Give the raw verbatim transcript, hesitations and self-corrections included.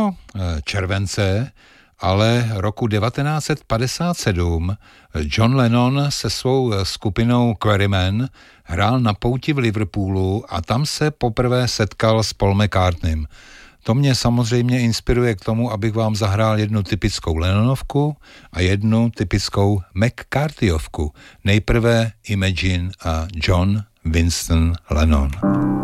července, ale roku devatenáct set padesát sedm John Lennon se svou skupinou Quarrymen hrál na pouti v Liverpoolu a tam se poprvé setkal s Paul McCartneym. To mě samozřejmě inspiruje k tomu, abych vám zahrál jednu typickou Lennonovku a jednu typickou McCarthyovku. Nejprve Imagine a John Winston Lennon.